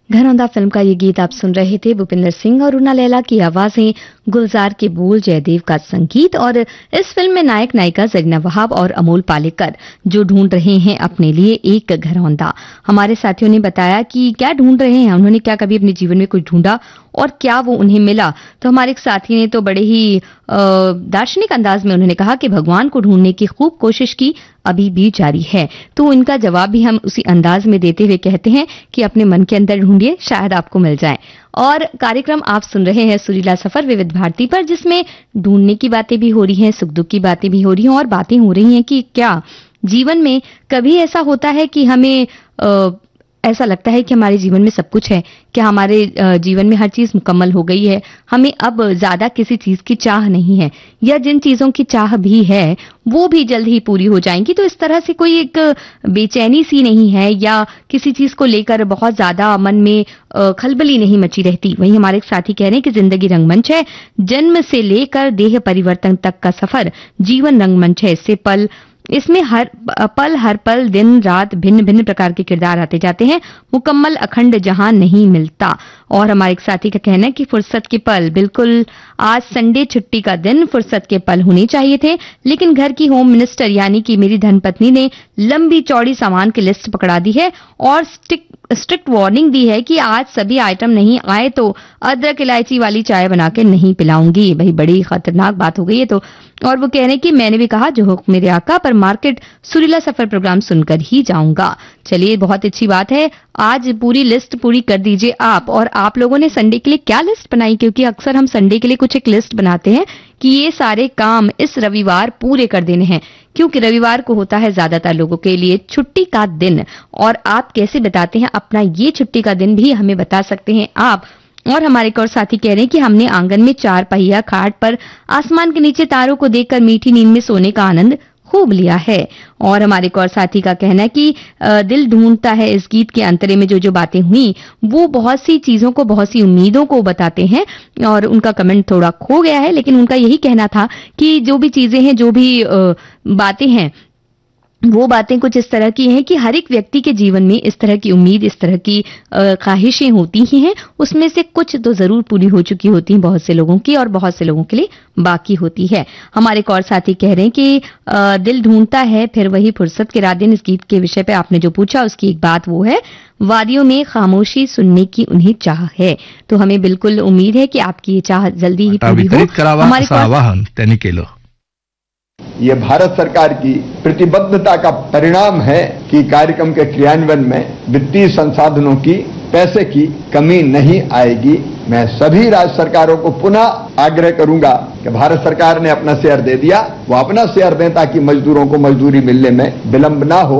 घरौंदा film का ये गीत आप सुन रहे थे। भूपिंदर सिंह और रूना लैला की आवाजें, गुलजार के बोल, जयदेव का संगीत। और इस फिल्म में नायक नायिका जगना वहाब और अमोल पालेकर जो ढूंढ रहे हैं अपने लिए एक घरौंदा। हमारे साथियों ने बताया कि क्या ढूंढ रहे हैं, उन्होंने क्या कभी अपने जीवन में कुछ ढूंढा और क्या वो उन्हें मिला। तो हमारे एक साथी ने तो बड़े ही दार्शनिक अंदाज में उन्होंने कहा कि भगवान को ढूंढने की खूब कोशिश की, अभी भी जारी है। तो इनका जवाब भी हम उसी अंदाज में देते हुए कहते हैं कि अपने मन के अंदर ढूंढिए, शायद आपको मिल जाए। और कार्यक्रम आप सुन रहे हैं सुरीला सफर विविध भारती पर, जिसमें ढूंढने की बातें भी हो रही हैं, सुख दुख की बातें भी हो रही हैं और बातें हो रही हैं कि क्या जीवन में कभी ऐसा होता है कि हमें ऐसा लगता है कि हमारे जीवन में सब कुछ है, क्या हमारे जीवन में हर चीज मुकम्मल हो गई है, हमें अब ज्यादा किसी चीज की चाह नहीं है, या जिन चीजों की चाह भी है वो भी जल्द ही पूरी हो जाएंगी। तो इस तरह से कोई एक बेचैनी सी नहीं है या किसी चीज को लेकर बहुत ज्यादा मन में खलबली नहीं मची रहती। वहीं हमारे एक साथी कह रहे हैं कि जिंदगी रंगमंच है, जन्म से लेकर देह परिवर्तन तक का सफर जीवन रंगमंच है। इसमें हर पल दिन रात भिन्न भिन्न प्रकार के किरदार आते जाते हैं, मुकम्मल अखंड जहां नहीं मिलता। और हमारे एक साथी का कहना है कि फुर्सत के पल, बिल्कुल आज संडे छुट्टी का दिन, फुर्सत के पल होने चाहिए थे, लेकिन घर की होम मिनिस्टर यानी कि मेरी धर्मपत्नी ने लंबी चौड़ी सामान की लिस्ट पकड़ा दी है और स्ट्रिक्ट वार्निंग दी है कि आज सभी आइटम नहीं आए तो अदरक इलायची वाली चाय बना के नहीं पिलाऊंगी। भाई बड़ी खतरनाक बात हो गई है। तो और वो कह रहे हैं कि मैंने भी कहा जो हुक्म मेरे आका, पर मार्केट सुरीला सफर प्रोग्राम सुनकर ही जाऊंगा। चलिए बहुत अच्छी बात है, आज पूरी लिस्ट पूरी कर दीजिए आप। और आप लोगों ने संडे के लिए क्या लिस्ट बनाई, क्योंकि अक्सर हम संडे के लिए कुछ एक लिस्ट बनाते हैं कि ये सारे काम इस रविवार पूरे कर देने हैं, क्योंकि रविवार को होता है ज्यादातर लोगों के लिए छुट्टी का दिन। और आप कैसे बताते हैं अपना ये छुट्टी का दिन भी हमें बता सकते हैं आप। और हमारे एक और साथी कह रहे हैं कि हमने आंगन में 4 पहिया खाट पर आसमान के नीचे तारों को देखकर मीठी नींद में सोने का आनंद खूब लिया है। और हमारे एक और साथी का कहना है कि दिल ढूंढता है इस गीत के अंतरे में जो बातें हुई वो बहुत सी चीजों को, बहुत सी उम्मीदों को बताते हैं। और उनका कमेंट थोड़ा खो गया है, लेकिन उनका यही कहना था कि जो भी चीजें हैं, जो भी बातें हैं, वो बातें कुछ इस तरह की हैं कि हर एक व्यक्ति के जीवन में इस तरह की उम्मीद, इस तरह की ख्वाहिशें होती ही हैं। उसमें से कुछ तो जरूर पूरी हो चुकी होती हैं बहुत से लोगों की, और बहुत से लोगों के लिए बाकी होती है। हमारे एक और साथी कह रहे हैं कि दिल ढूंढता है फिर वही फुर्सत के रात दिन। इस गीत के विषय पे आपने जो पूछा उसकी एक बात वो है, वादियों में खामोशी सुनने की उन्हें चाह है। तो हमें बिल्कुल उम्मीद है कि आपकी ये चाह जल्दी ही पूरी हो। हमारे आवाहन त्यांनी केलं। ये भारत सरकार की प्रतिबद्धता का परिणाम है कि कार्यक्रम के क्रियान्वयन में वित्तीय संसाधनों की, पैसे की कमी नहीं आएगी। मैं सभी राज्य सरकारों को पुनः आग्रह करूंगा कि भारत सरकार ने अपना शेयर दे दिया, वो अपना शेयर दें ताकि मजदूरों को मजदूरी मिलने में विलंब ना हो।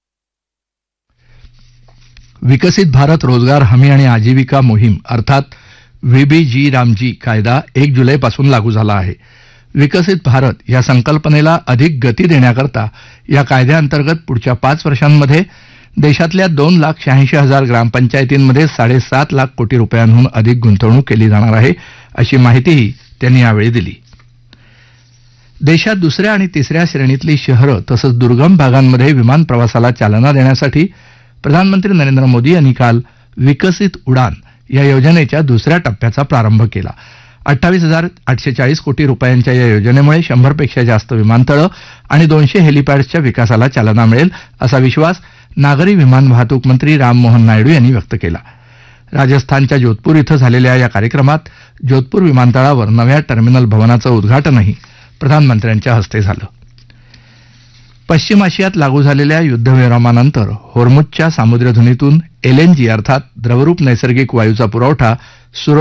विकसित भारत रोजगार हमी आणि आजीविका मोहीम अर्थात व्हीबीजी रामजी कायदा 1 जुलैपासून लागू झाला आहे। विकसित भारत या संकल्पनेला अधिक गती देण्याकरता या कायद्याअंतर्गत पुढच्या 5 वर्षांमध्ये देशातल्या 2,86,000 ग्रामपंचायतींमध्ये 7.5 लाख कोटी रुपयांहून अधिक गुंतवणूक केली जाणार आहे, अशी माहितीही त्यांनी यावेळी दिली। देशात दुसऱ्या आणि तिसऱ्या श्रेणीतली शहरं तसंच दुर्गम भागांमध्ये विमान प्रवासाला चालना देण्यासाठी प्रधानमंत्री नरेंद्र मोदी यांनी काल विकसित उडान या योजनेच्या दुसऱ्या टप्प्याचा प्रारंभ केला। 28,840 कोटी रुपयांच्या या योजनेमुळे 100 पेक्षा जास्त विमानतळं आणि 200 हेलिपॅड्सच्या विकासाला चालना मिळेल, असा विश्वास नागरी विमान वाहतूक मंत्री राममोहन नायडू यांनी व्यक्त केला। राजस्थानच्या जोधपूर इथं झालेल्या या कार्यक्रमात जोधपूर विमानतळावर नव्या टर्मिनल भवनाचं उद्घाटनही प्रधानमंत्र्यांच्या हस्ते झालं। पश्चिम आशियात लागू झालेल्या युद्धविरामानंतर होर्मुझच्या सामुद्रधुनीतून LNG अर्थात द्रवरूप नैसर्गिक वायूचा पुरवठा